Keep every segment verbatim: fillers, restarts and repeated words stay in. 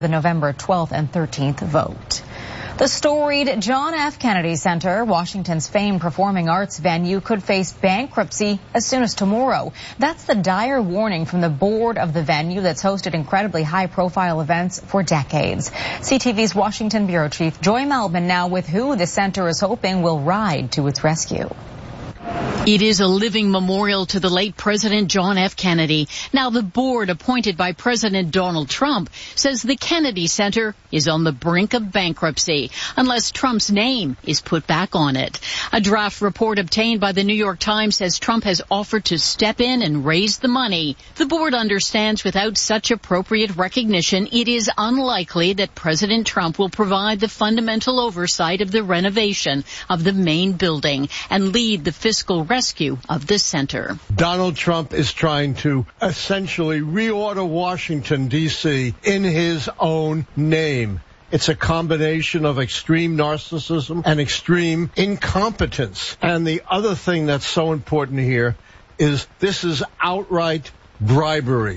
the November twelfth and thirteenth vote. The storied John F. Kennedy Center, Washington's famed performing arts venue, could face bankruptcy as soon as tomorrow. That's the dire warning from the board of the venue that's hosted incredibly high-profile events for decades. C T V's Washington Bureau Chief Joy Melvin now with who the center is hoping will ride to its rescue. It is a living memorial to the late President John F. Kennedy. Now the board appointed by President Donald Trump says the Kennedy Center is on the brink of bankruptcy unless Trump's name is put back on it. A draft report obtained by the New York Times says Trump has offered to step in and raise the money. The board understands without such appropriate recognition, it is unlikely that President Trump will provide the fundamental oversight of the renovation of the main building and lead the fiscal rescue of the center. Donald Trump is trying to essentially reorder Washington, D C in his own name. It's a combination of extreme narcissism and extreme incompetence. And the other thing that's so important here is this is outright bribery.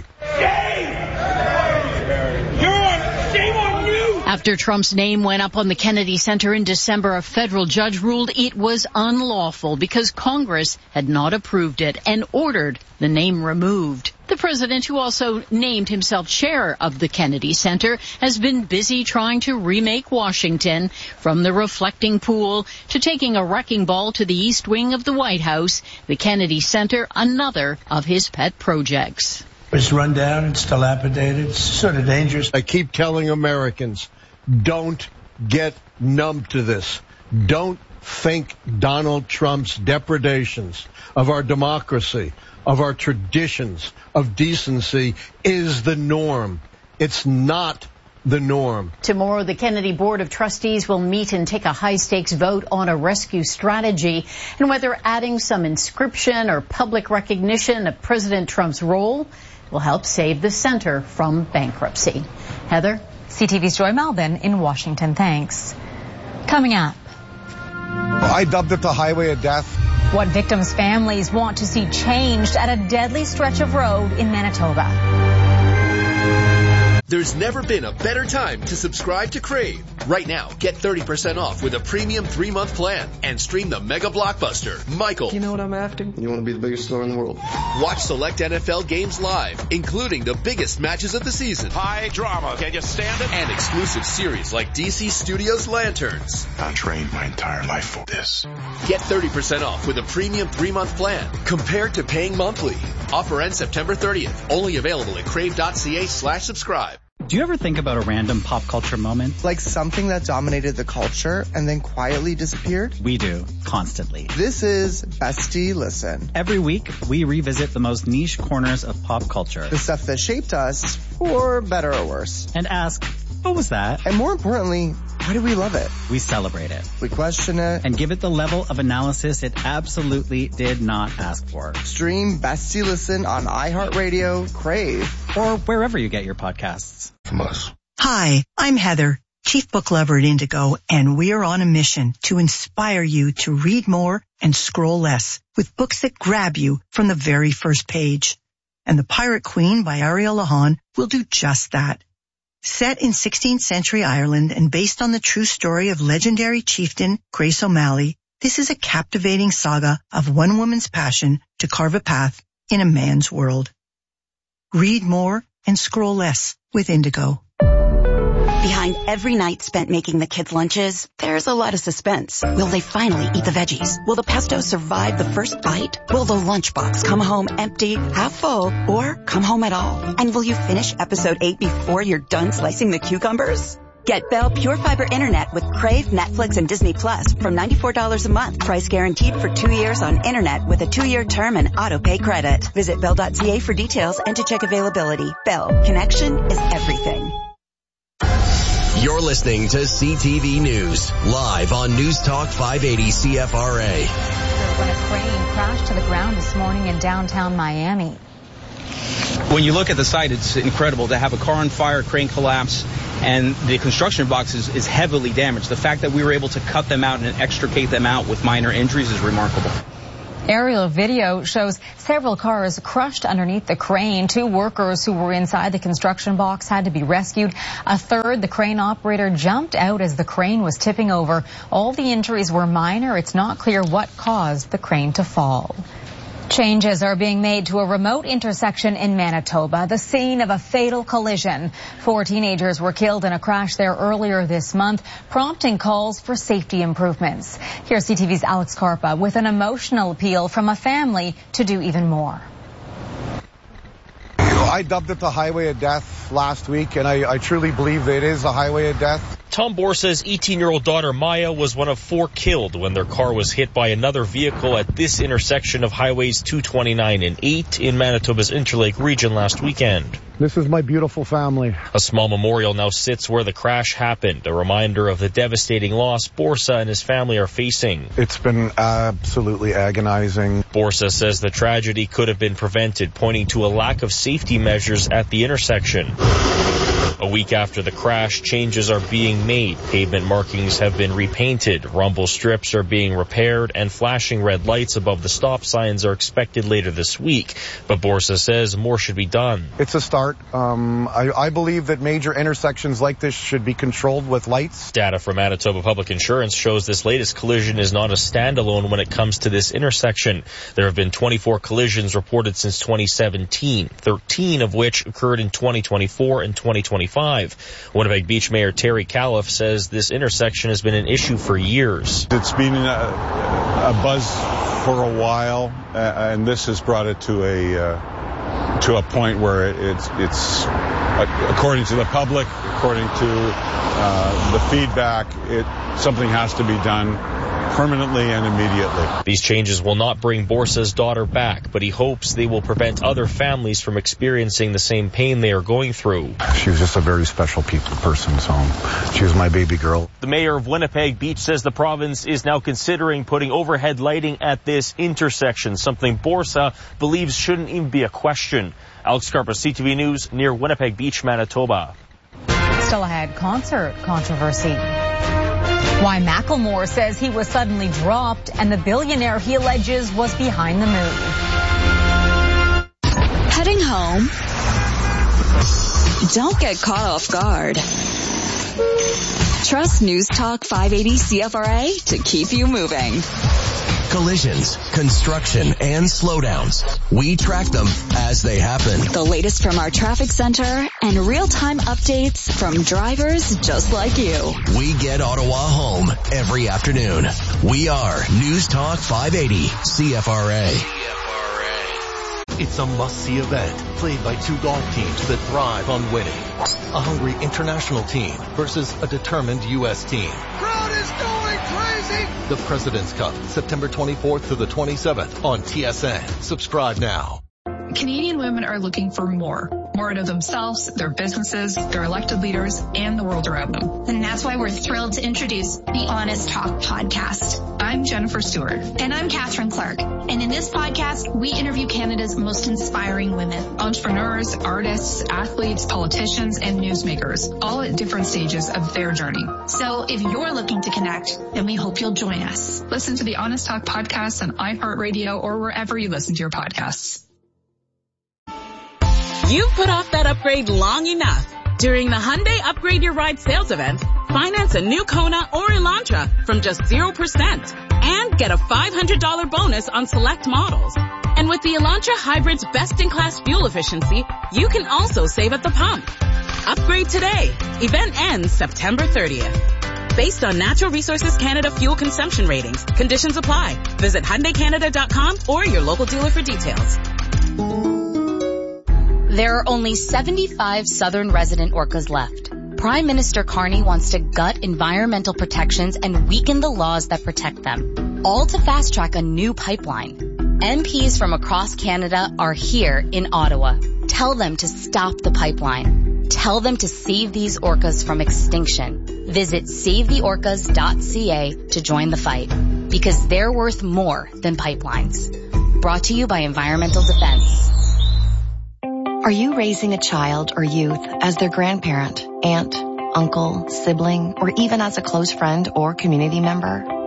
After Trump's name went up on the Kennedy Center in December, a federal judge ruled it was unlawful because Congress had not approved it and ordered the name removed. The president, who also named himself chair of the Kennedy Center, has been busy trying to remake Washington, from the reflecting pool to taking a wrecking ball to the east wing of the White House. The Kennedy Center, another of his pet projects. It's run down, it's dilapidated, it's sort of dangerous. I keep telling Americans, don't get numb to this. Don't think Donald Trump's depredations of our democracy, of our traditions, of decency is the norm. It's not the norm. Tomorrow, the Kennedy Board of Trustees will meet and take a high-stakes vote on a rescue strategy and whether adding some inscription or public recognition of President Trump's role will help save the center from bankruptcy. Heather? C T V's Joy Melvin in Washington. Thanks. Coming up. I dubbed it the Highway of Death. What victims' families want to see changed at a deadly stretch of road in Manitoba. There's never been a better time to subscribe to Crave. Right now, get thirty percent off with a premium three-month plan and stream the mega blockbuster, Michael. You know what I'm after? You want to be the biggest star in the world. Watch select N F L games live, including the biggest matches of the season. High drama. Can you stand it? And exclusive series like D C Studios Lanterns. I trained my entire life for this. Get thirty percent off with a premium three-month plan compared to paying monthly. Offer ends September thirtieth. Only available at crave.ca slash subscribe. Do you ever think about a random pop culture moment? Like something that dominated the culture and then quietly disappeared? We do, constantly. This is Bestie Listen. Every week, we revisit the most niche corners of pop culture. The stuff that shaped us, for better or worse. And ask, what was that? And more importantly, why do we love it? We celebrate it. We question it. And give it the level of analysis it absolutely did not ask for. Stream Bestie Listen on iHeartRadio, Crave, or wherever you get your podcasts. From us. Hi, I'm Heather, Chief Book Lover at Indigo, and we are on a mission to inspire you to read more and scroll less with books that grab you from the very first page. And The Pirate Queen by Ariel Lahan will do just that. Set in sixteenth century Ireland and based on the true story of legendary chieftain Grace O'Malley, this is a captivating saga of one woman's passion to carve a path in a man's world. Read more and scroll less with Indigo. Behind every night spent making the kids' lunches, there's a lot of suspense. Will they finally eat the veggies? Will the pesto survive the first bite? Will the lunchbox come home empty, half full, or come home at all? And will you finish episode eight before you're done slicing the cucumbers? Get Bell Pure Fiber Internet with Crave, Netflix, and Disney Plus from ninety-four dollars a month. Price guaranteed for two years on Internet with a two-year term and auto-pay credit. Visit Bell dot C A for details and to check availability. Bell. Connection is everything. You're listening to C T V News, live on News Talk five eighty C F R A. When a crane crashed to the ground this morning in downtown Miami. When you look at the site, it's incredible to have a car on fire, crane collapse, and the construction box is, is heavily damaged. The fact that we were able to cut them out and extricate them out with minor injuries is remarkable. Aerial video shows several cars crushed underneath the crane. Two workers who were inside the construction box had to be rescued. A third, the crane operator, jumped out as the crane was tipping over. All the injuries were minor. It's not clear what caused the crane to fall. Changes are being made to a remote intersection in Manitoba, the scene of a fatal collision. Four teenagers were killed in a crash there earlier this month, prompting calls for safety improvements. Here's C T V's Alex Carpa with an emotional appeal from a family to do even more. I dubbed it the highway of death last week, and I, I truly believe that it is the highway of death. Tom Borsa's eighteen-year-old daughter Maya was one of four killed when their car was hit by another vehicle at this intersection of highways two twenty-nine and eight in Manitoba's Interlake region last weekend. This is my beautiful family. A small memorial now sits where the crash happened, a reminder of the devastating loss Borsa and his family are facing. It's been absolutely agonizing. Borsa says the tragedy could have been prevented, pointing to a lack of safety measures at the intersection. A week after the crash, changes are being made. Pavement markings have been repainted, rumble strips are being repaired, and flashing red lights above the stop signs are expected later this week. But Borsa says more should be done. It's a start. Um, I, I believe that major intersections like this should be controlled with lights. Data from Manitoba Public Insurance shows this latest collision is not a standalone when it comes to this intersection. There have been twenty-four collisions reported since twenty seventeen, thirteen of which occurred in twenty twenty-four and twenty twenty-five. Winnipeg Beach Mayor Terry Califf says this intersection has been an issue for years. It's been a, a buzz for a while, uh, and this has brought it to a uh, to a point where it, it's it's uh, according to the public, according to uh, the feedback, it something has to be done permanently and immediately. These changes will not bring Borsa's daughter back, but he hopes they will prevent other families from experiencing the same pain they are going through. She was just a very special people person, so she was my baby girl. The mayor of Winnipeg Beach says the province is now considering putting overhead lighting at this intersection, something Borsa believes shouldn't even be a question. Alex Carpa, C T V News, near Winnipeg Beach, Manitoba. Still ahead, concert controversy. Why Macklemore says he was suddenly dropped and the billionaire he alleges was behind the move. Heading home? Don't get caught off guard. Trust News Talk five eighty C F R A to keep you moving. Collisions, construction, and slowdowns. We track them as they happen. The latest from our traffic center and real-time updates from drivers just like you. We get Ottawa home every afternoon. We are News Talk five eighty C F R A. It's a must-see event played by two golf teams that thrive on winning. A hungry international team versus a determined U S team. Crowd is going crazy! The President's Cup, September twenty-fourth to the twenty-seventh on T S N. Subscribe now. Canadian women are looking for more. More out of themselves, their businesses, their elected leaders, and the world around them. And that's why we're thrilled to introduce the Honest Talk podcast. I'm Jennifer Stewart. And I'm Catherine Clark. And in this podcast, we interview Canada's most inspiring women. Entrepreneurs, artists, athletes, politicians, and newsmakers, all at different stages of their journey. So if you're looking to connect, then we hope you'll join us. Listen to the Honest Talk podcast on iHeartRadio or wherever you listen to your podcasts. You've put off that upgrade long enough. During the Hyundai Upgrade Your Ride sales event, finance a new Kona or Elantra from just zero percent and get a five hundred dollars bonus on select models. And with the Elantra Hybrid's best-in-class fuel efficiency, you can also save at the pump. Upgrade today. Event ends September thirtieth. Based on Natural Resources Canada fuel consumption ratings, conditions apply. Visit Hyundai Canada dot com or your local dealer for details. There are only seventy-five southern resident orcas left. Prime Minister Carney wants to gut environmental protections and weaken the laws that protect them, all to fast-track a new pipeline. M Ps from across Canada are here in Ottawa. Tell them to stop the pipeline. Tell them to save these orcas from extinction. Visit save the orcas dot c a to join the fight, because they're worth more than pipelines. Brought to you by Environmental Defense. Are you raising a child or youth as their grandparent, aunt, uncle, sibling, or even as a close friend or community member?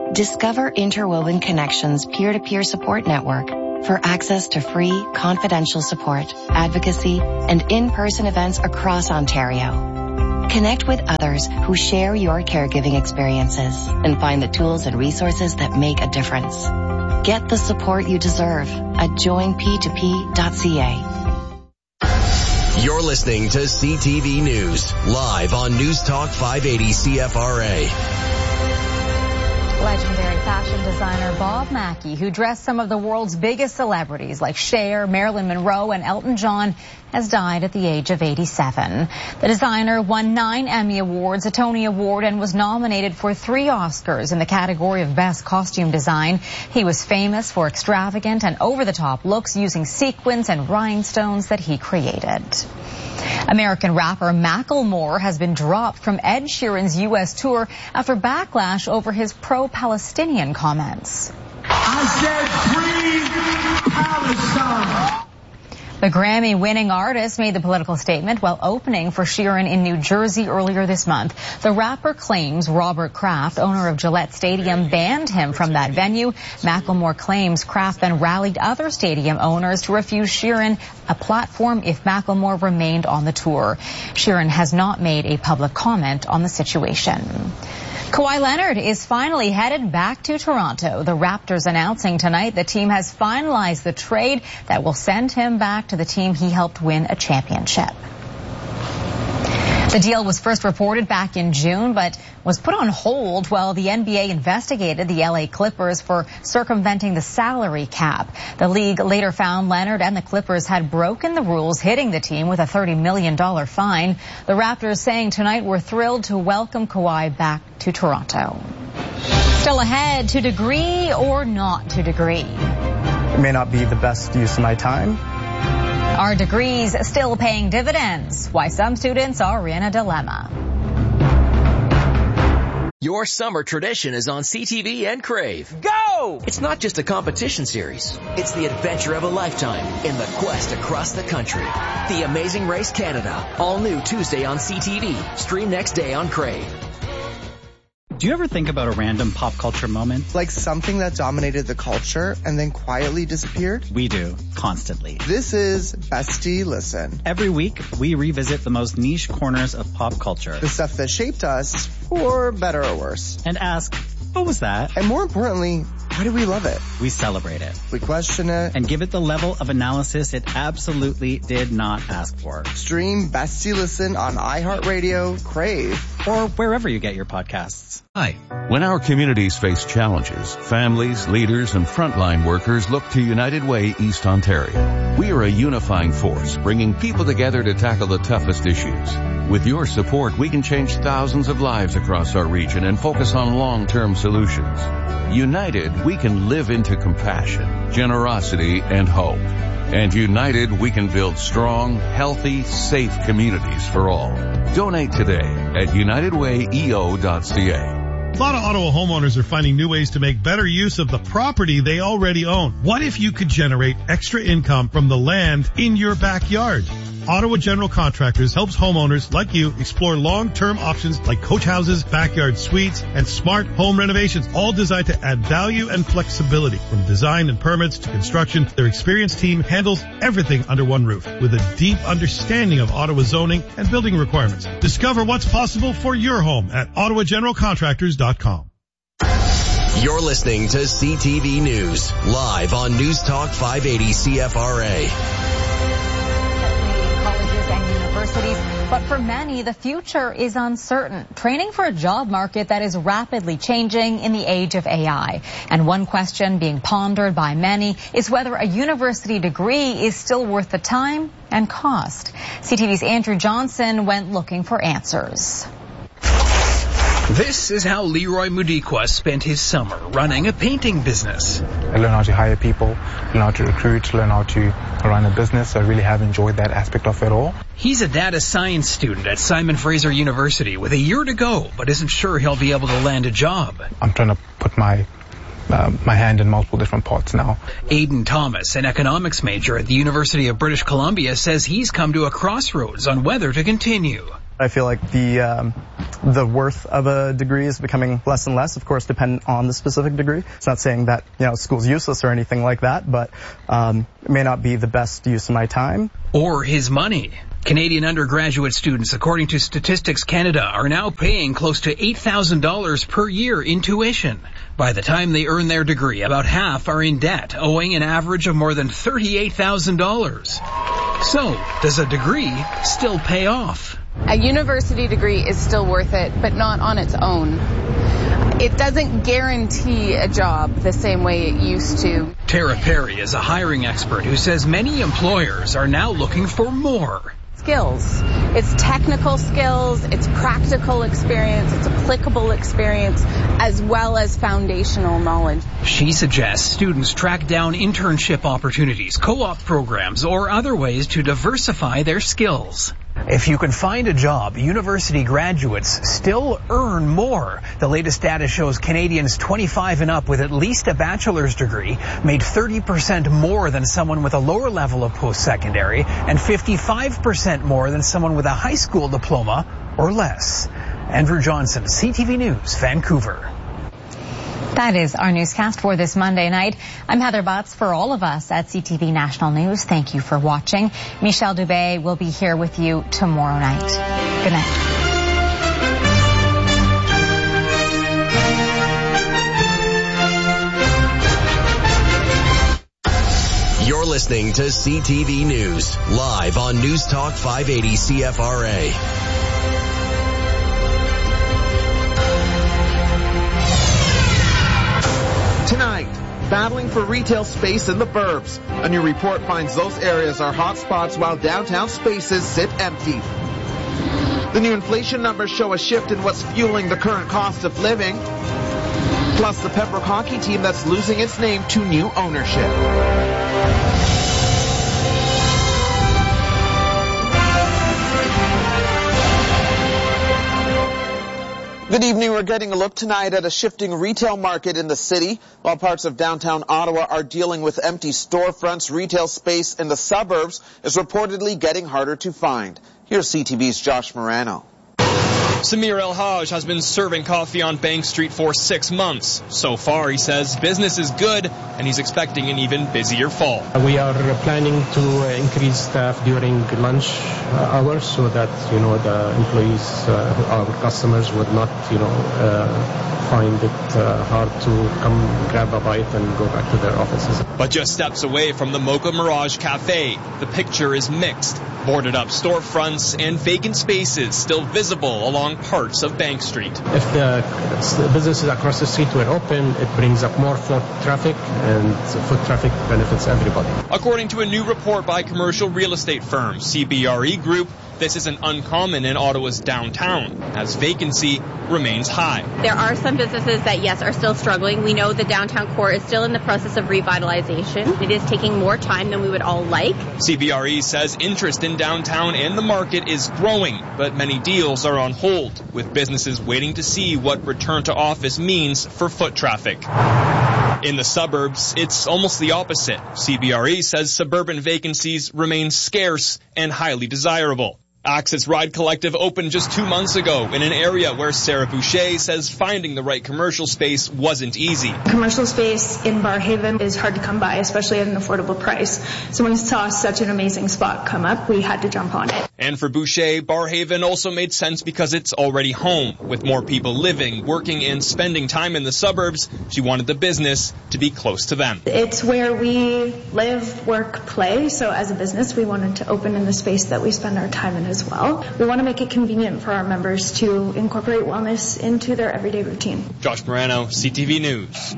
Discover Interwoven Connections peer-to-peer support network for access to free, confidential support, advocacy, and in-person events across Ontario. Connect with others who share your caregiving experiences and find the tools and resources that make a difference. Get the support you deserve at join p two p dot c a. You're listening to C T V News, live on News Talk five eighty C F R A. Legendary fashion designer Bob Mackie, who dressed some of the world's biggest celebrities like Cher, Marilyn Monroe, and Elton John, has died at the age of eighty-seven. The designer won nine Emmy Awards, a Tony Award, and was nominated for three Oscars in the category of Best Costume Design. He was famous for extravagant and over-the-top looks using sequins and rhinestones that he created. American rapper Macklemore has been dropped from Ed Sheeran's U S tour after backlash over his pro-Palestinian comments. I said free Palestine. The Grammy-winning artist made the political statement while opening for Sheeran in New Jersey earlier this month. The rapper claims Robert Kraft, owner of Gillette Stadium, banned him from that venue. Macklemore claims Kraft then rallied other stadium owners to refuse Sheeran a platform if Macklemore remained on the tour. Sheeran has not made a public comment on the situation. Kawhi Leonard is finally headed back to Toronto. The Raptors announcing tonight the team has finalized the trade that will send him back to the team he helped win a championship. The deal was first reported back in June, but was put on hold while the N B A investigated the L A Clippers for circumventing the salary cap. The league later found Leonard and the Clippers had broken the rules, hitting the team with a thirty million dollars fine. The Raptors saying tonight we're thrilled to welcome Kawhi back to Toronto. Still ahead, to degree or not to degree. It may not be the best use of my time. Are degrees still paying dividends? Why some students are in a dilemma. Your summer tradition is on C T V and Crave. Go! It's not just a competition series. It's the adventure of a lifetime in the quest across the country. The Amazing Race Canada. All new Tuesday on C T V. Stream next day on Crave. Do you ever think about a random pop culture moment? Like something that dominated the culture and then quietly disappeared? We do, constantly. This is Bestie Listen. Every week, we revisit the most niche corners of pop culture. The stuff that shaped us, for better or worse. And ask, what was that? And more importantly, why do we love it? We celebrate it. We question it. And give it the level of analysis it absolutely did not ask for. Stream Bestie Listen on iHeartRadio, Crave, or wherever you get your podcasts. Hi. When our communities face challenges, families, leaders, and frontline workers look to United Way East Ontario. We are a unifying force, bringing people together to tackle the toughest issues. With your support, we can change thousands of lives across our region and focus on long-term solutions. United, we can live into compassion, generosity, and hope. And united, we can build strong, healthy, safe communities for all. Donate today at united way e o dot c a. A lot of Ottawa homeowners are finding new ways to make better use of the property they already own. What if you could generate extra income from the land in your backyard? Ottawa General Contractors helps homeowners like you explore long-term options like coach houses, backyard suites, and smart home renovations, all designed to add value and flexibility. From design and permits to construction, their experienced team handles everything under one roof with a deep understanding of Ottawa zoning and building requirements. Discover what's possible for your home at ottawa general contractors dot com. You're listening to C T V News, live on News Talk five eighty C F R A. But for many, the future is uncertain, training for a job market that is rapidly changing in the age of A I. And one question being pondered by many is whether a university degree is still worth the time and cost. C T V's Andrew Johnson went looking for answers. This is how Leroy Mudikwa spent his summer running a painting business. I learned how to hire people, learn how to recruit, learn how to run a business. I really have enjoyed that aspect of it all. He's a data science student at Simon Fraser University with a year to go, but isn't sure he'll be able to land a job. I'm trying to put my uh, my hand in multiple different pots now. Aidan Thomas, an economics major at the University of British Columbia, says he's come to a crossroads on whether to continue. I feel like the um, the worth of a degree is becoming less and less, of course, dependent on the specific degree. It's not saying that, you know, school's useless or anything like that, but um, it may not be the best use of my time. Or his money. Canadian undergraduate students, according to Statistics Canada, are now paying close to eight thousand dollars per year in tuition. By the time they earn their degree, about half are in debt, owing an average of more than thirty-eight thousand dollars. So, does a degree still pay off? A university degree is still worth it, but not on its own. It doesn't guarantee a job the same way it used to. Tara Perry is a hiring expert who says many employers are now looking for more. Skills. It's technical skills, it's practical experience, it's applicable experience, as well as foundational knowledge. She suggests students track down internship opportunities, co-op programs, or other ways to diversify their skills. If you can find a job, university graduates still earn more. The latest data shows Canadians twenty-five and up with at least a bachelor's degree made thirty percent more than someone with a lower level of post-secondary and fifty-five percent more than someone with a high school diploma or less. Andrew Johnson, C T V News, Vancouver. That is our newscast for this Monday night. I'm Heather Butts. For all of us at C T V National News, thank you for watching. Michelle Dubé will be here with you tomorrow night. Good night. You're listening to C T V News, live on News Talk five eighty C F R A. Tonight, battling for retail space in the burbs. A new report finds those areas are hot spots while downtown spaces sit empty. The new inflation numbers show a shift in what's fueling the current cost of living. Plus the Pembroke hockey team that's losing its name to new ownership. Good evening. We're getting a look tonight at a shifting retail market in the city. While parts of downtown Ottawa are dealing with empty storefronts, retail space in the suburbs is reportedly getting harder to find. Here's C T V's Josh Morano. Samir El-Haj has been serving coffee on Bank Street for six months. So far, he says business is good, and he's expecting an even busier fall. We are planning to increase staff during lunch hours so that, you know, the employees, uh, our customers would not, you know, uh, find it uh, hard to come grab a bite and go back to their offices. But just steps away from the Mocha Mirage Cafe, the picture is mixed. Boarded up storefronts and vacant spaces still visible along parts of Bank Street. If the businesses across the street were open, it brings up more foot traffic, and foot traffic benefits everybody. According to a new report by commercial real estate firm C B R E Group, this isn't uncommon in Ottawa's downtown, as vacancy remains high. There are some businesses that, yes, are still struggling. We know the downtown core is still in the process of revitalization. It is taking more time than we would all like. C B R E says interest in downtown and the market is growing, but many deals are on hold, with businesses waiting to see what return to office means for foot traffic. In the suburbs, it's almost the opposite. C B R E says suburban vacancies remain scarce and highly desirable. Access Ride Collective opened just two months ago in an area where Sarah Boucher says finding the right commercial space wasn't easy. Commercial space in Barrhaven is hard to come by, especially at an affordable price. So when we saw such an amazing spot come up, we had to jump on it. And for Boucher, Barrhaven also made sense because it's already home. With more people living, working, and spending time in the suburbs, she wanted the business to be close to them. It's where we live, work, play. So as a business, we wanted to open in the space that we spend our time in as well. We want to make it convenient for our members to incorporate wellness into their everyday routine. Josh Morano, C T V News.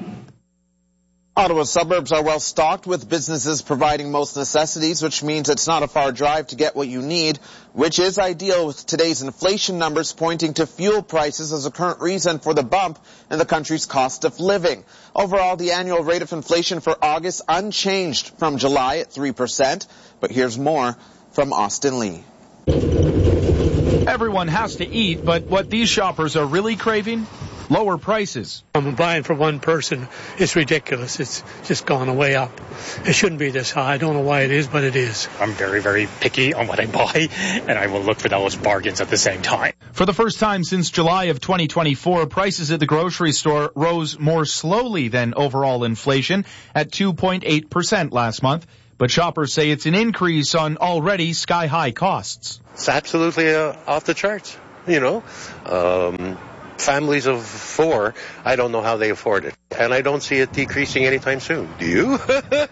Ottawa's suburbs are well stocked with businesses providing most necessities, which means it's not a far drive to get what you need, which is ideal with today's inflation numbers pointing to fuel prices as a current reason for the bump in the country's cost of living. Overall, the annual rate of inflation for August unchanged from July at three percent. But here's more from Austin Lee. Everyone has to eat, but what these shoppers are really craving? lower prices. I'm buying for one person. It's ridiculous. It's just gone way up. It shouldn't be this high. I don't know why it is, but it is. I'm very, very picky on what I buy, and I will look for those bargains at the same time. For the first time since July of twenty twenty-four, prices at the grocery store rose more slowly than overall inflation at two point eight percent last month. But shoppers say it's an increase on already sky-high costs. It's absolutely uh, off the charts, you know. Um, families of four, I don't know how they afford it. And I don't see it decreasing anytime soon. Do you?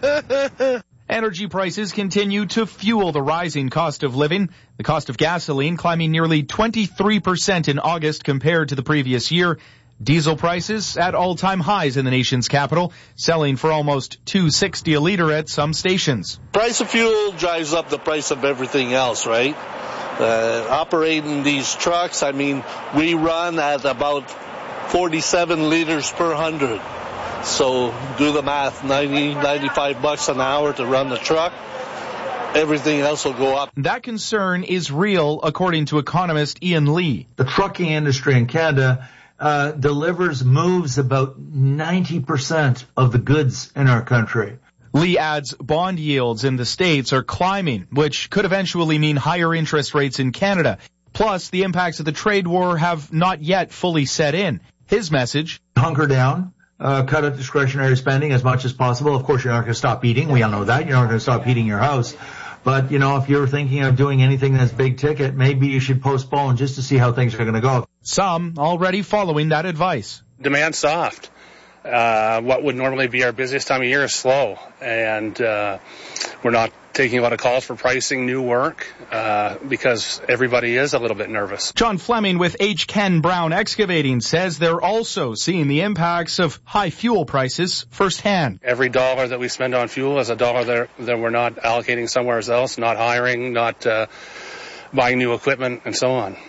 Energy prices continue to fuel the rising cost of living. The cost of gasoline climbing nearly twenty-three percent in August compared to the previous year. Diesel prices at all-time highs in the nation's capital, selling for almost two dollars and sixty cents a liter at some stations. Price of fuel drives up the price of everything else, right? Uh, operating these trucks, I mean, we run at about forty-seven liters per hundred. So do the math, ninety, ninety-five bucks an hour to run the truck. Everything else will go up. That concern is real, according to economist Ian Lee. The trucking industry in Canada Uh, delivers, moves about ninety percent of the goods in our country. Lee adds bond yields in the States are climbing, which could eventually mean higher interest rates in Canada. Plus, the impacts of the trade war have not yet fully set in. His message: hunker down, uh, cut out discretionary spending as much as possible. Of course, you're not going to stop eating. We all know that. You're not going to stop heating your house. But, you know, if you're thinking of doing anything that's big ticket, maybe you should postpone just to see how things are going to go. Some already following that advice. Demand soft. Uh, what would normally be our busiest time of year is slow. And uh, we're not taking a lot of calls for pricing new work uh, because everybody is a little bit nervous. John Fleming with H. Ken Brown Excavating says they're also seeing the impacts of high fuel prices firsthand. Every dollar that we spend on fuel is a dollar that, that we're not allocating somewhere else, not hiring, not uh, buying new equipment, and so on.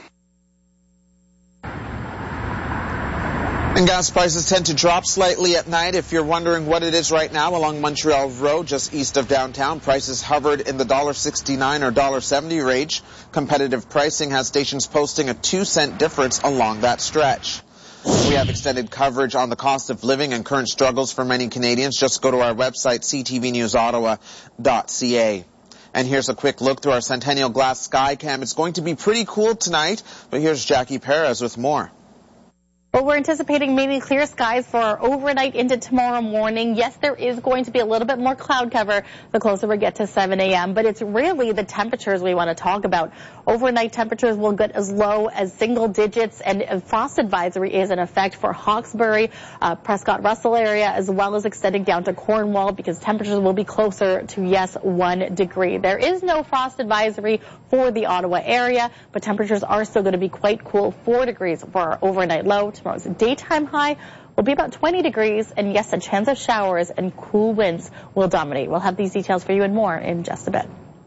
And gas prices tend to drop slightly at night. If you're wondering what it is right now along Montreal Road, just east of downtown, prices hovered in the one dollar sixty-nine or one dollar seventy range. Competitive pricing has stations posting a two cent difference along that stretch. We have extended coverage on the cost of living and current struggles for many Canadians. Just go to our website, c t v news ottawa dot c a. And here's a quick look through our Centennial Glass Skycam. It's going to be pretty cool tonight, but here's Jackie Perez with more. Well, we're anticipating mainly clear skies for our overnight into tomorrow morning. Yes, there is going to be a little bit more cloud cover the closer we get to seven a m, but it's really the temperatures we want to talk about. Overnight temperatures will get as low as single digits, and a frost advisory is in effect for Hawkesbury, uh, Prescott-Russell area, as well as extending down to Cornwall, because temperatures will be closer to, yes, one degree. There is no frost advisory for the Ottawa area, but temperatures are still going to be quite cool, four degrees for our overnight low. Tomorrow's daytime high will be about twenty degrees, and yes, a chance of showers and cool winds will dominate. We'll have these details for you and more in just a bit.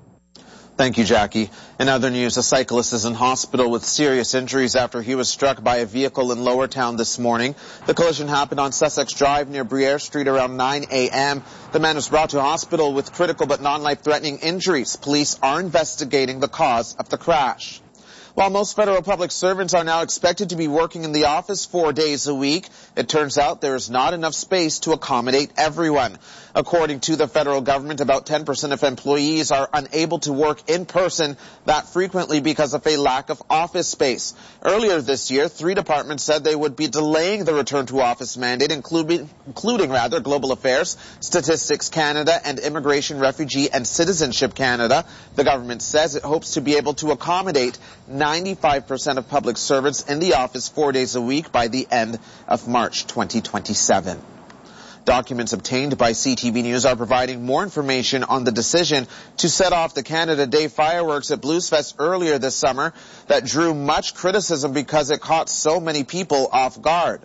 Thank you, Jackie. In other news, a cyclist is in hospital with serious injuries after he was struck by a vehicle in Lowertown this morning. The collision happened on Sussex Drive near Briere Street around nine a m The man was brought to hospital with critical but non-life-threatening injuries. Police are investigating the cause of the crash. While most federal public servants are now expected to be working in the office four days a week, it turns out there is not enough space to accommodate everyone. According to the federal government, about ten percent of employees are unable to work in person that frequently because of a lack of office space. Earlier this year, three departments said they would be delaying the return to office mandate, including, including rather Global Affairs, Statistics Canada, and Immigration, Refugee, and Citizenship Canada. The government says it hopes to be able to accommodate ninety-five percent of public servants in the office four days a week by the end of March twenty twenty-seven. Documents obtained by C T V News are providing more information on the decision to set off the Canada Day fireworks at Bluesfest earlier this summer that drew much criticism because it caught so many people off guard.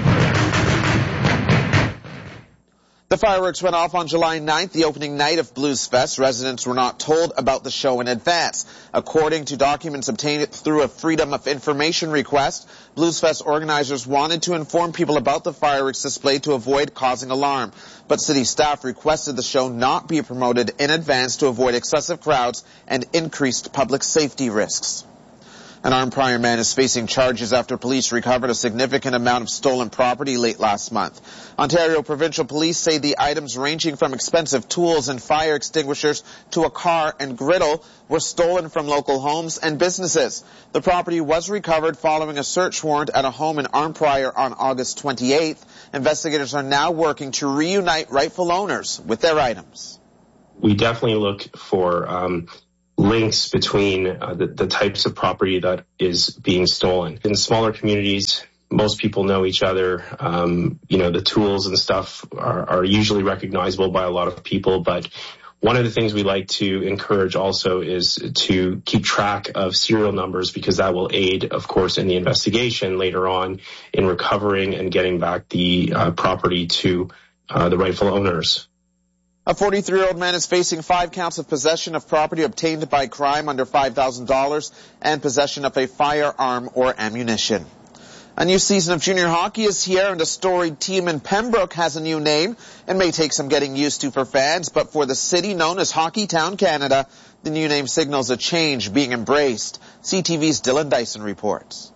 The fireworks went off on July ninth, the opening night of Bluesfest. Residents were not told about the show in advance. According to documents obtained through a Freedom of Information request, Bluesfest organizers wanted to inform people about the fireworks display to avoid causing alarm. But city staff requested the show not be promoted in advance to avoid excessive crowds and increased public safety risks. An armed prior man is facing charges after police recovered a significant amount of stolen property late last month. Ontario Provincial Police say the items ranging from expensive tools and fire extinguishers to a car and griddle were stolen from local homes and businesses. The property was recovered following a search warrant at a home in Arnprior on August twenty-eighth. Investigators are now working to reunite rightful owners with their items. We definitely look for um, links between uh, the, the types of property that is being stolen. In smaller communities, most people know each other. Um, you know, the tools and stuff are, are usually recognizable by a lot of people, but one of the things we like to encourage also is to keep track of serial numbers, because that will aid, of course, in the investigation later on in recovering and getting back the uh, property to uh, the rightful owners. A forty-three-year-old man is facing five counts of possession of property obtained by crime under five thousand dollars and possession of a firearm or ammunition. A new season of junior hockey is here, and a storied team in Pembroke has a new name. It may take some getting used to for fans, but for the city known as Hockey Town Canada, the new name signals a change being embraced. C T V's Dylan Dyson reports.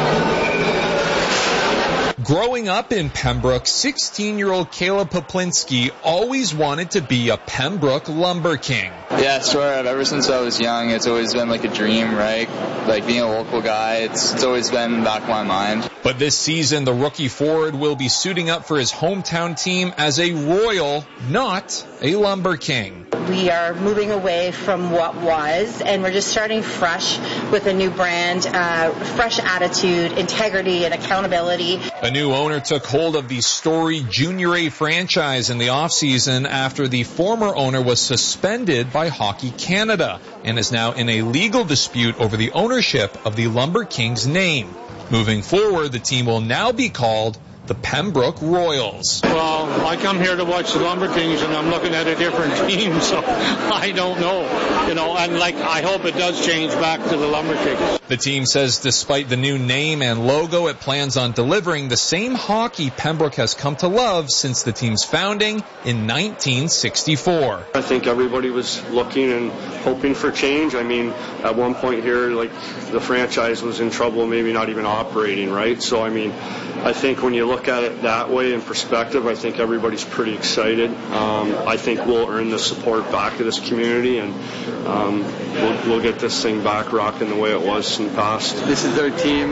Growing up in Pembroke, sixteen-year-old Caleb Poplinski always wanted to be a Pembroke Lumber King. Yeah, sure. Ever since I was young, it's always been like a dream, right? Like being a local guy, it's, it's always been in the back of my mind. But this season, the rookie forward will be suiting up for his hometown team as a Royal, not a Lumber King. We are moving away from what was, and we're just starting fresh with a new brand, uh, fresh attitude, integrity, and accountability. A new owner took hold of the storied Junior A franchise in the offseason after the former owner was suspended by Hockey Canada and is now in a legal dispute over the ownership of the Lumber Kings name. Moving forward, the team will now be called the Pembroke Royals. Well, I come here to watch the Lumber Kings, and I'm looking at a different team, so I don't know. You know, and like, I hope it does change back to the Lumber Kings. The team says despite the new name and logo, it plans on delivering the same hockey Pembroke has come to love since the team's founding in nineteen sixty-four. I think everybody was looking and hoping for change. I mean, at one point here, like, the franchise was in trouble, maybe not even operating, right? So, I mean, I think when you look at it that way in perspective, I think everybody's pretty excited. Um, I think we'll earn the support back to this community, and um, we'll, we'll get this thing back rocking the way it was in the past. This is their team.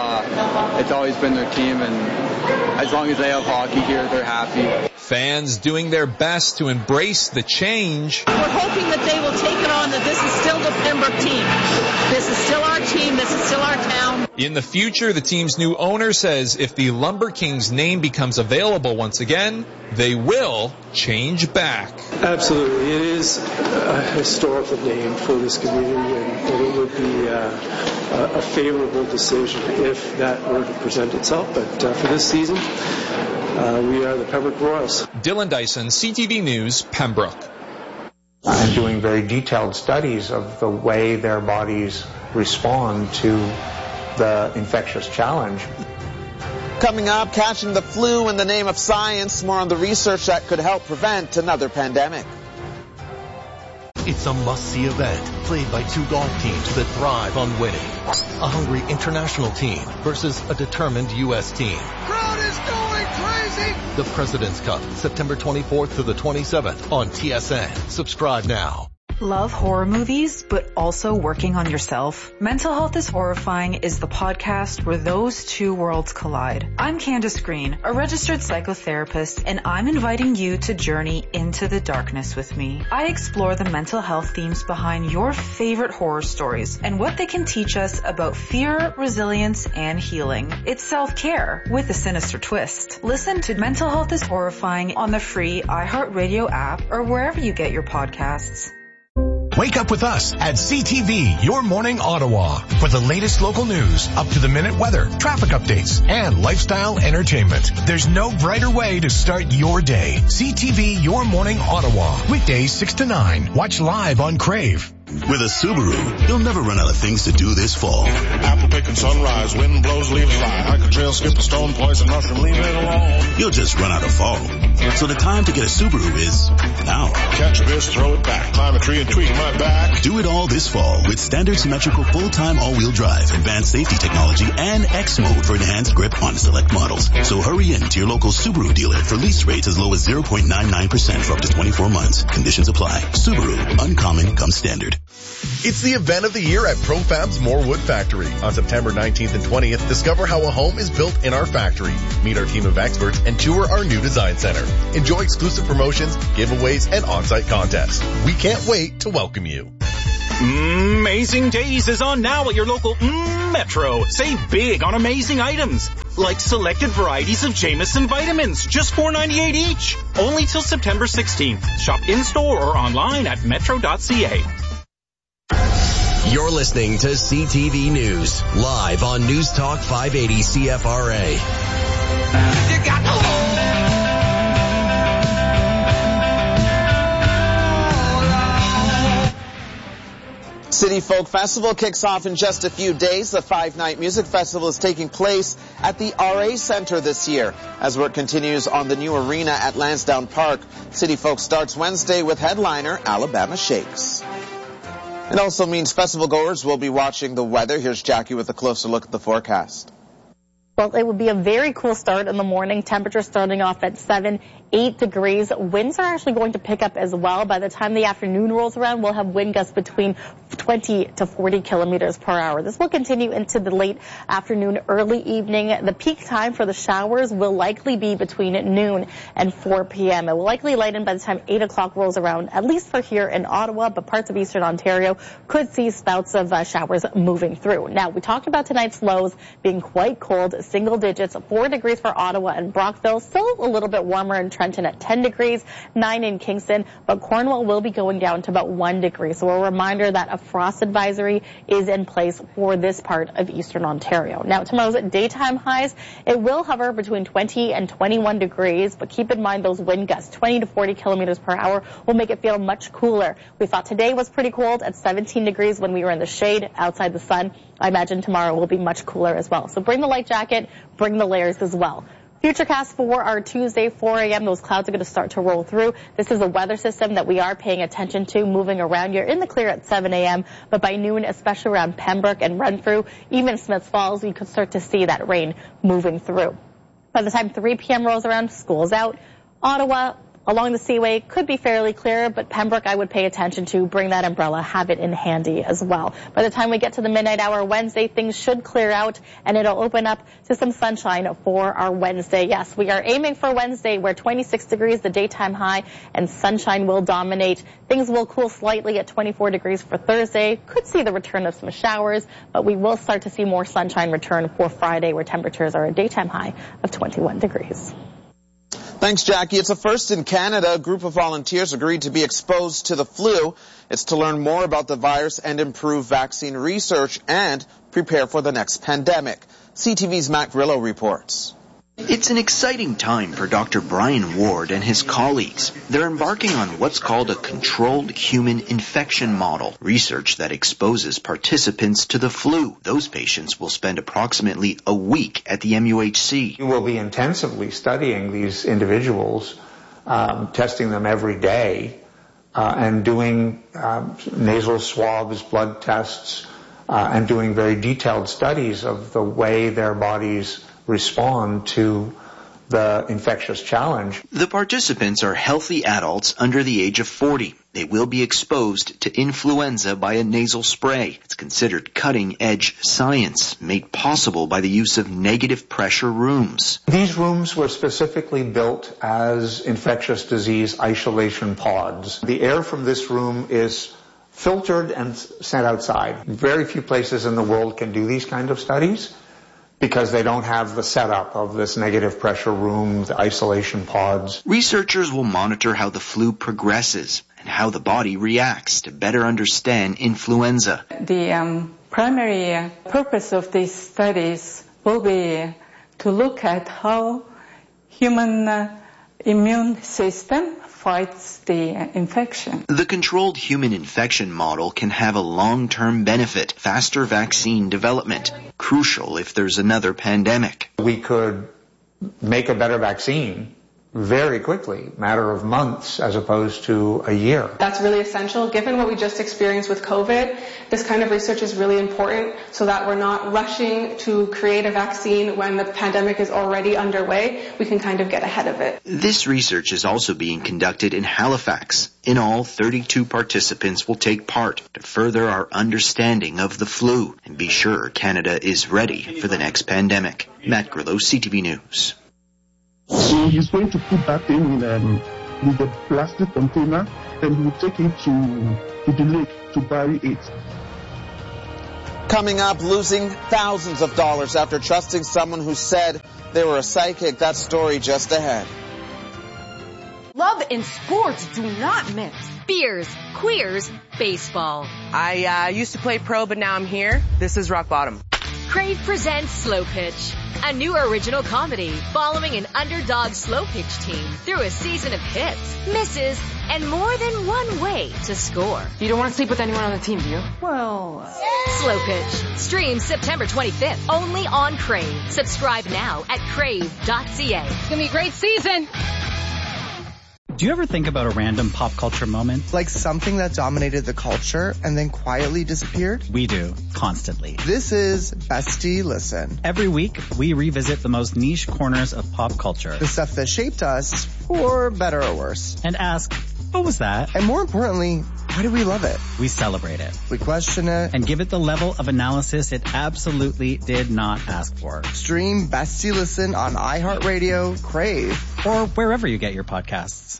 Uh, it's always been their team, and as long as they have hockey here, they're happy. Fans doing their best to embrace the change. We're hoping that they will take it on, that this is still the Pembroke team. This is still our team. This is still our town. In the future, the team's new owner says if the Lumber Kings name becomes available once again, they will change back. Absolutely. It is a historical name for this community, and it would be uh, a favorable decision if that were to present itself. But uh, for this season, uh, we are the Pembroke Royals. Dylan Dyson, C T V News, Pembroke. I'm doing very detailed studies of the way their bodies respond to the infectious challenge. Coming up, catching the flu in the name of science. More on the research that could help prevent another pandemic. It's a must-see event played by two golf teams that thrive on winning. A hungry international team versus a determined U S team. Crowd is going crazy! The President's Cup, September twenty-fourth to the twenty-seventh on T S N. Subscribe now. Love horror movies, but also working on yourself? Mental Health is Horrifying is the podcast where those two worlds collide. I'm Candace Green, a registered psychotherapist, and I'm inviting you to journey into the darkness with me. I explore the mental health themes behind your favorite horror stories and what they can teach us about fear, resilience, and healing. It's self-care with a sinister twist. Listen to Mental Health is Horrifying on the free iHeartRadio app or wherever you get your podcasts. Wake up with us at C T V, Your Morning Ottawa, for the latest local news, up-to-the-minute weather, traffic updates, and lifestyle entertainment. There's no brighter way to start your day. C T V, Your Morning Ottawa, weekdays six to nine. Watch live on Crave. With a Subaru, you'll never run out of things to do this fall. Apple picking sunrise, wind blows, leaves fly. Hike a trail, skip a stone, poison mushroom, leave it alone. You'll just run out of fall. So the time to get a Subaru is now. Catch a bitch, throw it back, climb a tree and tweak my back. Do it all this fall with standard symmetrical full-time all-wheel drive, advanced safety technology, and X mode for enhanced grip on select models. So hurry in to your local Subaru dealer for lease rates as low as zero point nine nine percent for up to twenty-four months. Conditions apply. Subaru, uncommon comes standard. It's the event of the year at ProFab's Morewood Factory. On September nineteenth and twentieth, discover how a home is built in our factory. Meet our team of experts and tour our new design center. Enjoy exclusive promotions, giveaways, and on-site contests. We can't wait to welcome you. Amazing Days is on now at your local mm, Metro. Save big on amazing items, like selected varieties of Jameson vitamins, just four ninety-eight each. Only till September sixteenth. Shop in-store or online at metro dot c a. You're listening to C T V News, live on News Talk five eighty C F R A. You got the City Folk Festival kicks off in just a few days. The five-night music festival is taking place at the R A Center this year. As work continues on the new arena at Lansdowne Park, City Folk starts Wednesday with headliner Alabama Shakes. It also means festival goers will be watching the weather. Here's Jackie with a closer look at the forecast. Well, it would be a very cool start in the morning. Temperature starting off at seven, eight degrees. Winds are actually going to pick up as well. By the time the afternoon rolls around, we'll have wind gusts between twenty to forty kilometers per hour. This will continue into the late afternoon, early evening. The peak time for the showers will likely be between noon and four p.m. It will likely lighten by the time eight o'clock rolls around, at least for here in Ottawa, but parts of eastern Ontario could see spouts of uh, showers moving through. Now, we talked about tonight's lows being quite cold. Single digits, four degrees for Ottawa and Brockville, still a little bit warmer in Trenton at ten degrees, nine in Kingston, but Cornwall will be going down to about one degree. So a reminder that a frost advisory is in place for this part of eastern Ontario. Now, tomorrow's daytime highs, it will hover between twenty and twenty-one degrees, but keep in mind those wind gusts, twenty to forty kilometers per hour, will make it feel much cooler. We thought today was pretty cold at seventeen degrees when we were in the shade outside the sun. I imagine tomorrow will be much cooler as well. So bring the light jacket, bring the layers as well. Futurecast for our Tuesday, four a.m. Those clouds are going to start to roll through. This is a weather system that we are paying attention to, moving around. You're in the clear at seven a.m., but by noon, especially around Pembroke and Renfrew, even Smiths Falls, you could start to see that rain moving through. By the time three p.m. rolls around, school's out. Ottawa, along the Seaway, could be fairly clear, but Pembroke I would pay attention to. Bring that umbrella, have it in handy as well. By the time we get to the midnight hour Wednesday, things should clear out, and it'll open up to some sunshine for our Wednesday. Yes, we are aiming for Wednesday, where twenty-six degrees the daytime high, and sunshine will dominate. Things will cool slightly at twenty-four degrees for Thursday. Could see the return of some showers, but we will start to see more sunshine return for Friday, where temperatures are a daytime high of twenty-one degrees. Thanks, Jackie. It's a first in Canada. A group of volunteers agreed to be exposed to the flu. It's to learn more about the virus and improve vaccine research and prepare for the next pandemic. C T V's Matt Grillo reports. It's an exciting time for Doctor Brian Ward and his colleagues. They're embarking on what's called a controlled human infection model, research that exposes participants to the flu. Those patients will spend approximately a week at the M U H C. We will be intensively studying these individuals, um, testing them every day, uh, and doing um, nasal swabs, blood tests, uh, and doing very detailed studies of the way their bodies respond to the infectious challenge. The participants are healthy adults under the age of forty. They will be exposed to influenza by a nasal spray. It's considered cutting-edge science, made possible by the use of negative pressure rooms. These rooms were specifically built as infectious disease isolation pods. The air from this room is filtered and sent outside. Very few places in the world can do these kind of studies, because they don't have the setup of this negative pressure room, the isolation pods. Researchers will monitor how the flu progresses and how the body reacts to better understand influenza. The um, primary purpose of these studies will be to look at how human uh, immune system fights the infection. The controlled human infection model can have a long-term benefit, faster vaccine development, crucial if there's another pandemic. We could make a better vaccine very quickly, matter of months as opposed to a year. That's really essential. Given what we just experienced with COVID, this kind of research is really important so that we're not rushing to create a vaccine when the pandemic is already underway. We can kind of get ahead of it. This research is also being conducted in Halifax. In all, thirty-two participants will take part to further our understanding of the flu and be sure Canada is ready for the next pandemic. Matt Grillo, C T V News. So he's going to put that thing in, um, with the plastic container, and he will take it to, to the lake to bury it. Coming up, losing thousands of dollars after trusting someone who said they were a psychic. That story just ahead. Love and sports do not mix. Beers, queers, baseball. I uh, used to play pro, but now I'm here. This is rock bottom. Crave presents Slow Pitch, a new original comedy following an underdog slow pitch team through a season of hits, misses, and more than one way to score. You don't want to sleep with anyone on the team, do you? Well, uh... Slow Pitch streams September twenty-fifth only on Crave. Subscribe now at crave dot c a. It's gonna be a great season. Do you ever think about a random pop culture moment? Like something that dominated the culture and then quietly disappeared? We do, constantly. This is Bestie Listen. Every week, we revisit the most niche corners of pop culture. The stuff that shaped us, for better or worse. And ask, what was that? And more importantly, why do we love it? We celebrate it. We question it. And give it the level of analysis it absolutely did not ask for. Stream Bestie Listen on iHeartRadio, Crave, or wherever you get your podcasts.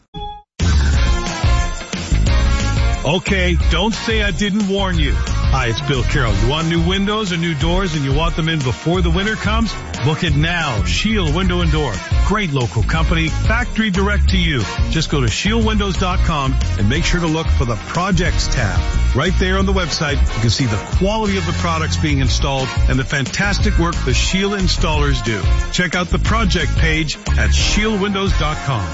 Okay, don't say I didn't warn you. Hi, it's Bill Carroll. You want new windows or new doors and you want them in before the winter comes? Book it now. Shield Window and Door. Great local company. Factory direct to you. Just go to shield windows dot com and make sure to look for the Projects tab. Right there on the website, you can see the quality of the products being installed and the fantastic work the Shield installers do. Check out the project page at shield windows dot com.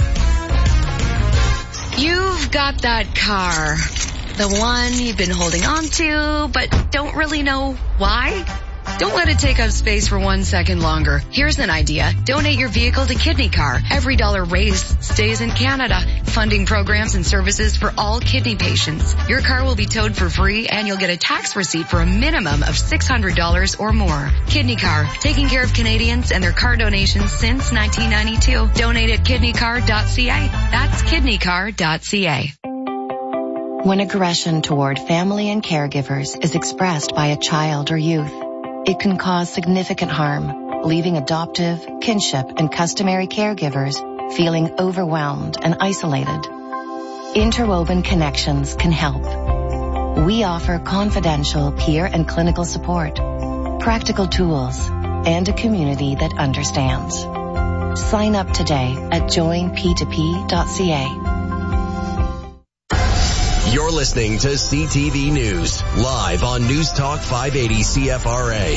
You've got that car. The one you've been holding on to, but don't really know why? Don't let it take up space for one second longer. Here's an idea. Donate your vehicle to Kidney Car. Every dollar raised stays in Canada, funding programs and services for all kidney patients. Your car will be towed for free and you'll get a tax receipt for a minimum of six hundred dollars or more. Kidney Car, taking care of Canadians and their car donations since nineteen ninety-two. Donate at kidney car dot c a. That's kidney car dot c a. When aggression toward family and caregivers is expressed by a child or youth, it can cause significant harm, leaving adoptive, kinship, and customary caregivers feeling overwhelmed and isolated. Interwoven Connections can help. We offer confidential peer and clinical support, practical tools, and a community that understands. Sign up today at join p two p dot c a. You're listening to C T V News, live on News Talk five eighty C F R A.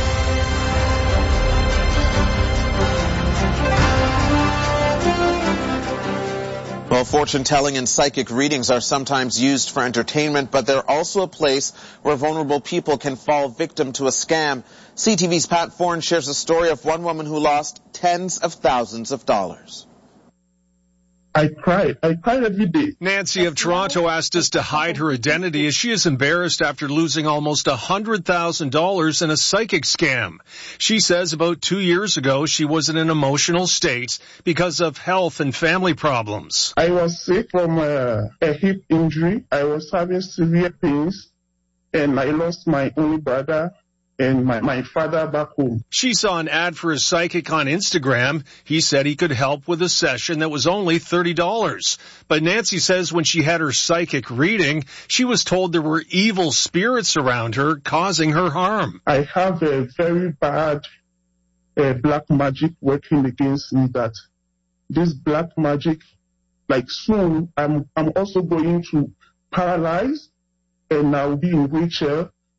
Well, fortune telling and psychic readings are sometimes used for entertainment, but they're also a place where vulnerable people can fall victim to a scam. C T V's Pat Foran shares a story of one woman who lost tens of thousands of dollars. I cried. I cried every day. Nancy of Toronto asked us to hide her identity as she is embarrassed after losing almost one hundred thousand dollars in a psychic scam. She says about two years ago she was in an emotional state because of health and family problems. I was sick from a, a hip injury. I was having severe pains, and I lost my only brother and my, my father back home. She saw an ad for a psychic on Instagram. He said he could help with a session that was only thirty dollars. But Nancy says when she had her psychic reading, she was told there were evil spirits around her causing her harm. I have a very bad uh, black magic working against me, that this black magic, like soon, I'm, I'm also going to paralyze and I'll be in wheelchair.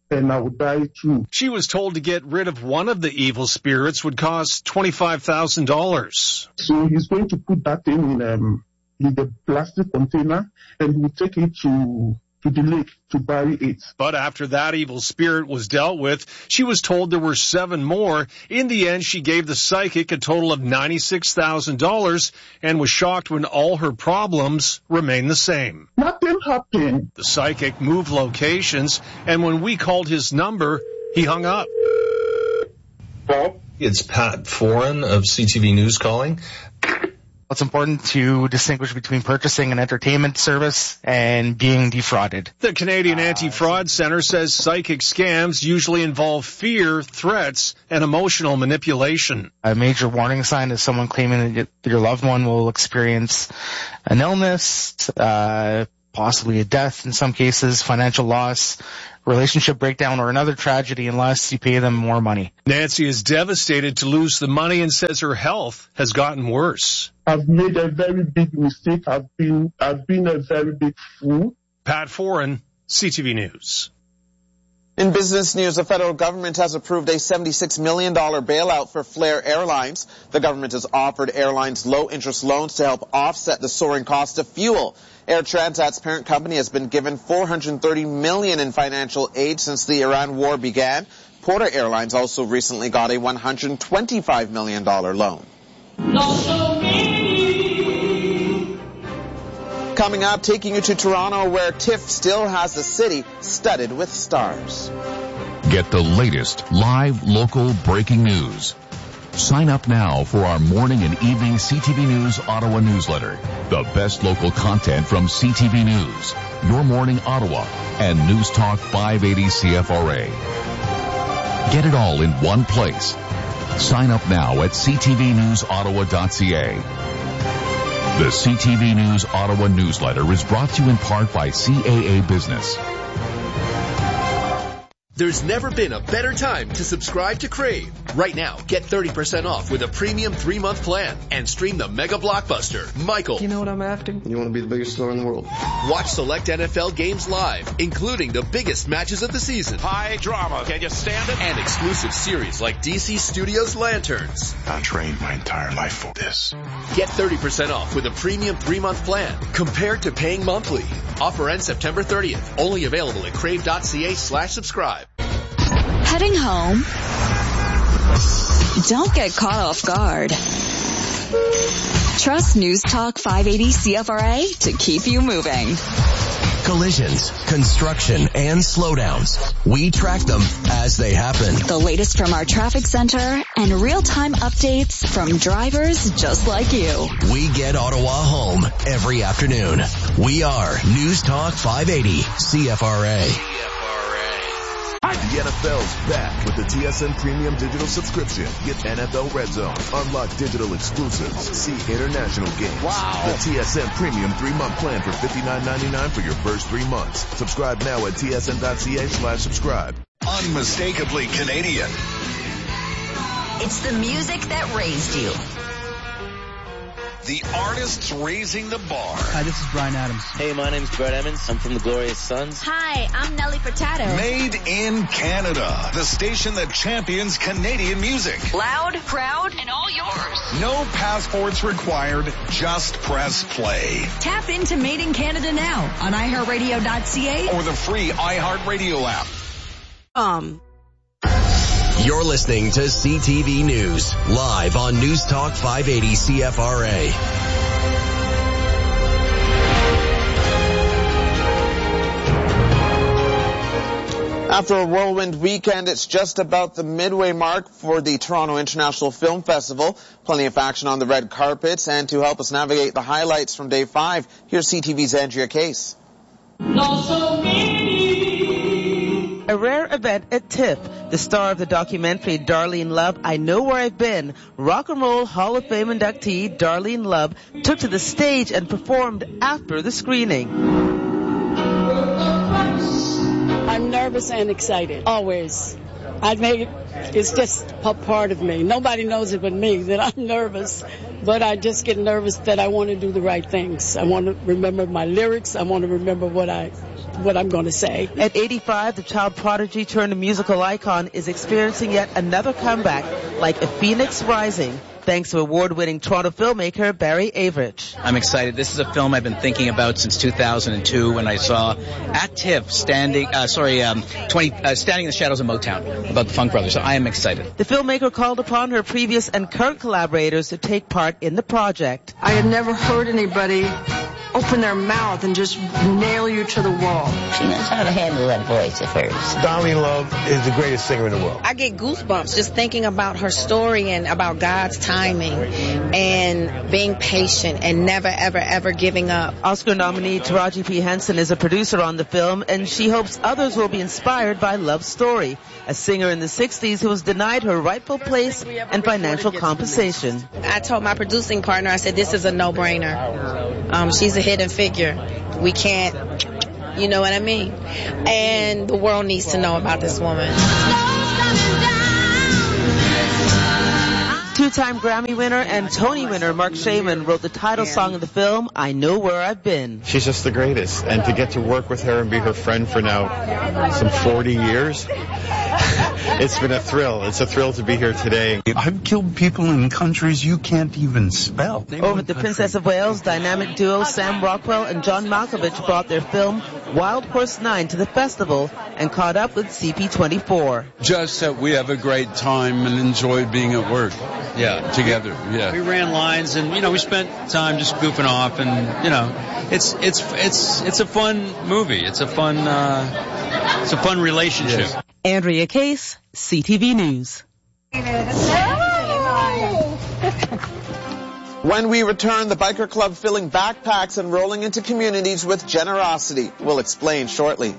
and I will die too. She was told to get rid of one of the evil spirits would cost twenty-five thousand dollars. So he's going to put that thing in, um, in the plastic container, and we'll take it to to the lake to bury it. But after that evil spirit was dealt with, she was told there were seven more. In the end, she gave the psychic a total of ninety-six thousand dollars and was shocked when all her problems remained the same. Nothing happened. The psychic moved locations, and when we called his number, he hung up. Hello? It's Pat Foran of C T V News calling. It's important to distinguish between purchasing an entertainment service and being defrauded. The Canadian Anti-Fraud Centre says psychic scams usually involve fear, threats, and emotional manipulation. A major warning sign is someone claiming that your loved one will experience an illness, uh, possibly a death in some cases, financial loss, relationship breakdown, or another tragedy unless you pay them more money. Nancy is devastated to lose the money and says her health has gotten worse. I've made a very big mistake. I've been, I've been a very big fool. Pat Foran, C T V News. In business news, the federal government has approved a seventy-six million dollars bailout for Flair Airlines. The government has offered airlines low-interest loans to help offset the soaring cost of fuel. Air Transat's parent company has been given four hundred thirty million dollars in financial aid since the Iran war began. Porter Airlines also recently got a one hundred twenty-five million dollars loan. Coming up, taking you to Toronto, where TIFF still has the city studded with stars. Get the latest live local breaking news. Sign up now for our morning and evening C T V News Ottawa newsletter. The best local content from C T V News, Your Morning Ottawa, and News Talk five eighty C F R A. Get it all in one place. Sign up now at c t v news ottawa dot c a. The C T V News Ottawa newsletter is brought to you in part by C A A Business. There's never been a better time to subscribe to Crave. Right now, get thirty percent off with a premium three-month plan and stream the mega blockbuster, Michael. You know what I'm after? You want to be the biggest star in the world. Watch select N F L games live, including the biggest matches of the season. High drama. Can you stand it? And exclusive series like D C Studios' Lanterns. I trained my entire life for this. Get thirty percent off with a premium three-month plan compared to paying monthly. Offer ends September thirtieth. Only available at crave.ca slash subscribe. Heading home? Don't get caught off guard. Trust News Talk five eighty C F R A to keep you moving. Collisions, construction, and slowdowns. We track them as they happen. The latest from our traffic center and real-time updates from drivers just like you. We get Ottawa home every afternoon. We are News Talk five eighty C F R A. The N F L's back with the T S N Premium Digital Subscription. Get N F L Red Zone, unlock digital exclusives, see international games. Wow. The T S N Premium three-month plan for fifty-nine ninety-nine for your first three months. Subscribe now at t s n dot c a slash subscribe. Unmistakably Canadian. It's the music that raised you. The artists raising the bar. Hi, this is Brian Adams. Hey, my name's Brett Emmons. I'm from the Glorious Sons. Hi, I'm Nelly Furtado. Made in Canada. The station that champions Canadian music. Loud, proud, and all yours. No passports required. Just press play. Tap into Made in Canada now on i heart radio dot c a or the free iHeartRadio app. Um... You're listening to C T V News, live on News Talk five eighty C F R A. After a whirlwind weekend, it's just about the midway mark for the Toronto International Film Festival. Plenty of action on the red carpets, and to help us navigate the highlights from day five, here's C T V's Andrea Case. A rare event at TIFF. The star of the documentary Darlene Love, I Know Where I've Been, Rock and Roll Hall of Fame inductee Darlene Love took to the stage and performed after the screening. I'm nervous and excited, always. I made it. It's just a part of me. Nobody knows it but me that I'm nervous, but I just get nervous that I want to do the right things. I want to remember my lyrics. I want to remember what I, what I'm going to say. At eighty-five, the child prodigy turned musical icon is experiencing yet another comeback, like a phoenix rising, thanks to award-winning Toronto filmmaker Barry Average. I'm excited. This is a film I've been thinking about since two thousand two when I saw at TIFF standing, uh, sorry, um, twenty, uh, Standing in the Shadows of Motown about the Funk Brothers. So I am excited. The filmmaker called upon her previous and current collaborators to take part in the project. I had never heard anybody open their mouth and just nail you to the wall. She knows how to handle that voice at first. Darlene Love is the greatest singer in the world. I get goosebumps just thinking about her story and about God's timing and being patient and never, ever, ever giving up. Oscar nominee Taraji P. Henson is a producer on the film, and she hopes others will be inspired by Love's story, a singer in the sixties who was denied her rightful place and financial compensation. I told my producing partner, I said, this is a no-brainer. Um, she's a hidden figure. We can't, you know what I mean? And the world needs to know about this woman. Two-time Grammy winner and Tony winner Mark Shaman wrote the title song of the film, I Know Where I've Been. She's just the greatest, and to get to work with her and be her friend for now some forty years, it's been a thrill. It's a thrill to be here today. I've killed people in countries you can't even spell. Over at the Princess of Wales, dynamic duo Sam Rockwell and John Malkovich brought their film Wild Horse nine to the festival and caught up with C P twenty-four. Just that we have a great time and enjoyed being at work. Yeah, together. Yeah, we ran lines, and you know, we spent time just goofing off, and you know, it's it's it's it's a fun movie. It's a fun uh, it's a fun relationship. Yes. Andrea Case, C T V News. When we return, the Biker Club filling backpacks and rolling into communities with generosity. We'll explain shortly.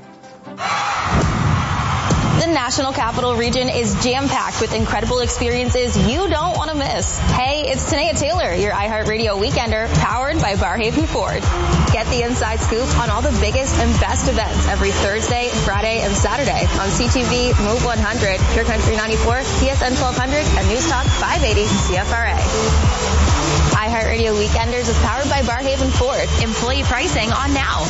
The National Capital Region is jam-packed with incredible experiences you don't want to miss. Hey, it's Tanea Taylor, your iHeartRadio Weekender, powered by Barhaven Ford. Get the inside scoop on all the biggest and best events every Thursday, Friday, and Saturday on C T V, Move one hundred, Pure Country ninety-four, T S N twelve hundred, and News Talk five eighty C F R A. iHeartRadio Weekenders is powered by Barhaven Ford. Employee pricing on now.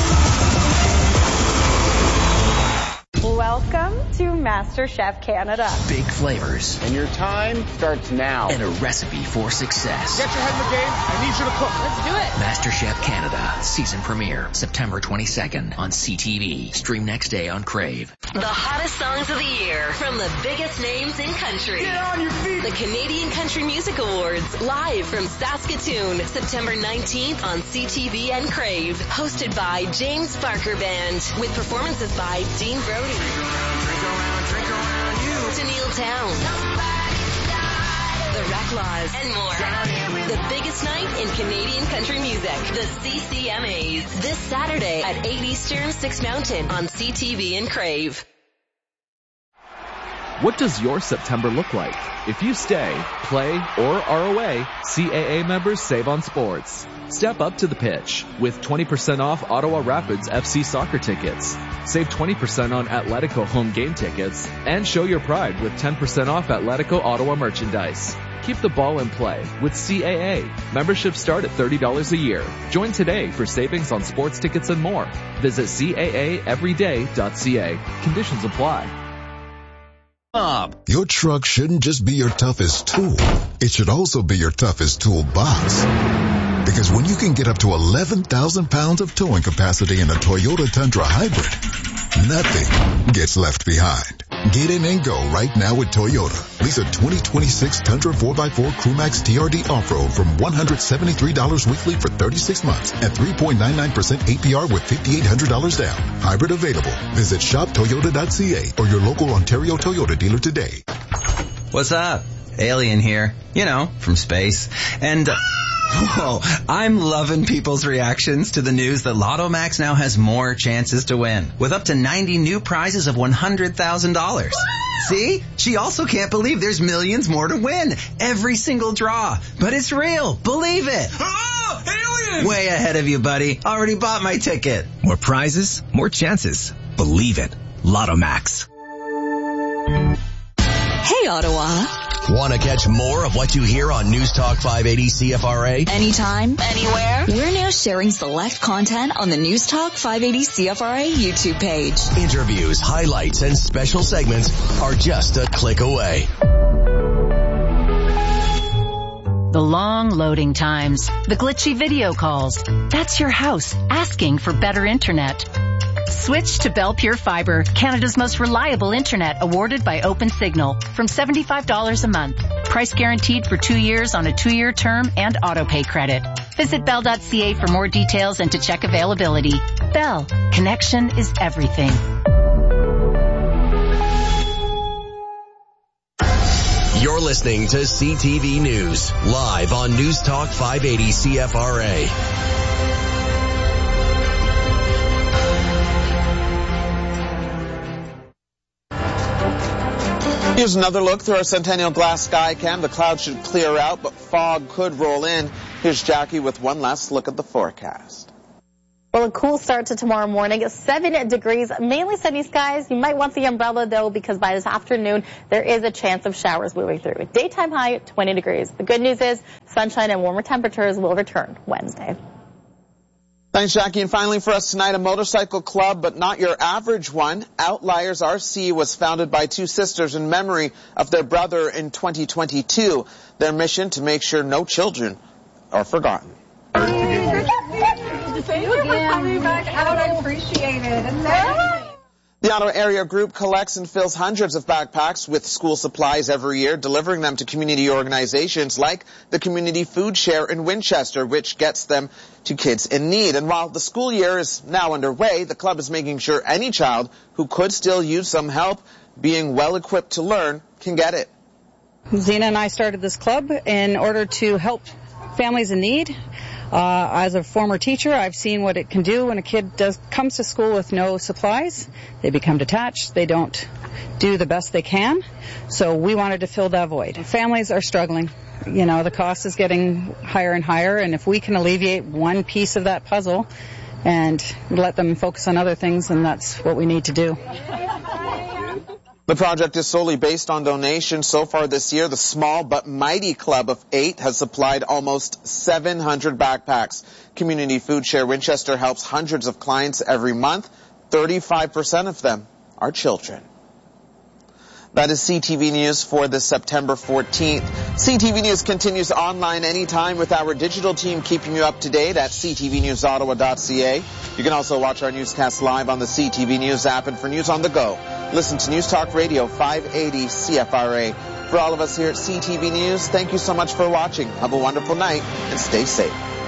Welcome to MasterChef Canada. Big flavors. And your time starts now. And a recipe for success. Get your head in the game. I need you to cook. Let's do it. MasterChef Canada. Season premiere. September twenty-second on C T V. Stream next day on Crave. The hottest songs of the year from the biggest names in country. Get on your feet. The Canadian Country Music Awards. Live from Saskatoon. September nineteenth on C T V and Crave. Hosted by James Barker Band. With performances by Dean Brody. Drink around, drink around, drink around you. Tennille Town. The Reclaws. And more. The biggest night in Canadian country music. The C C M As. This Saturday at eight Eastern, six Mountain on C T V and Crave. What does your September look like? If you stay, play, or are away, C A A members save on sports. Step up to the pitch with twenty percent off Ottawa Rapids F C soccer tickets. Save twenty percent on Atletico home game tickets and show your pride with ten percent off Atletico Ottawa merchandise. Keep the ball in play with C A A. Memberships start at thirty dollars a year. Join today for savings on sports tickets and more. Visit C A A everyday dot C A. Conditions apply. Bob. Your truck shouldn't just be your toughest tool. It should also be your toughest toolbox. Because when you can get up to eleven thousand pounds of towing capacity in a Toyota Tundra Hybrid, nothing gets left behind. Get in and go right now with Toyota. Lease a twenty twenty-six Tundra four by four Crewmax T R D Off-Road from one hundred seventy-three dollars weekly for thirty-six months at three point nine nine percent A P R with five thousand eight hundred dollars down. Hybrid available. Visit shop toyota dot c a or your local Ontario Toyota dealer today. What's up? Alien here. You know, from space. And... Uh, Whoa, I'm loving people's reactions to the news that Lotto Max now has more chances to win, with up to ninety new prizes of one hundred thousand dollars. See? She also can't believe there's millions more to win. Every single draw. But it's real. Believe it. Oh, aliens! Way ahead of you, buddy. Already bought my ticket. More prizes, more chances. Believe it. Lotto Max. Ottawa. Want to catch more of what you hear on News Talk five eighty C F R A? Anytime, anywhere. We're now sharing select content on the News Talk five eighty C F R A YouTube page. Interviews, highlights, and special segments are just a click away. The long loading times, the glitchy video calls. That's your house asking for better internet. Switch to Bell Pure Fiber, Canada's most reliable internet, awarded by OpenSignal, from seventy-five dollars a month. Price guaranteed for two years on a two-year term and auto-pay credit. Visit bell dot c a for more details and to check availability. Bell, connection is everything. You're listening to C T V News, live on News Talk five eighty C F R A. Here's another look through our Centennial Glass Skycam. The clouds should clear out, but fog could roll in. Here's Jackie with one last look at the forecast. Well, a cool start to tomorrow morning. Seven degrees, mainly sunny skies. You might want the umbrella, though, because by this afternoon, there is a chance of showers moving through. Daytime high, twenty degrees. The good news is sunshine and warmer temperatures will return Wednesday. Thanks, Jackie. And finally for us tonight, a motorcycle club, but not your average one. Outliers R C was founded by two sisters in memory of their brother in twenty twenty-two. Their mission to make sure no children are forgotten. Thank you for coming back out. I appreciate it. The Ottawa Area Group collects and fills hundreds of backpacks with school supplies every year, delivering them to community organizations like the Community Food Share in Winchester, which gets them to kids in need. And while the school year is now underway, the club is making sure any child who could still use some help being well equipped to learn can get it. Zena and I started this club in order to help families in need. Uh, as a former teacher, I've seen what it can do when a kid does comes to school with no supplies. They become detached. They don't do the best they can. So we wanted to fill that void. Families are struggling. You know, the cost is getting higher and higher, and if we can alleviate one piece of that puzzle and let them focus on other things, then that's what we need to do. The project is solely based on donations. So far this year, the small but mighty club of eight has supplied almost seven hundred backpacks. Community Food Share Winchester helps hundreds of clients every month. thirty-five percent of them are children. That is C T V News for this September fourteenth. C T V News continues online anytime with our digital team keeping you up to date at c t v news ottawa dot c a. You can also watch our newscast live on the C T V News app, and for news on the go, listen to News Talk Radio five eighty C F R A. For all of us here at C T V News, thank you so much for watching. Have a wonderful night and stay safe.